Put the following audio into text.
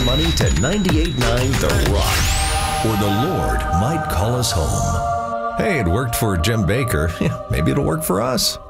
money to 98.9 The Rock, or the Lord might call us home. Hey, it worked for Jim Baker. Yeah, maybe it'll work for us.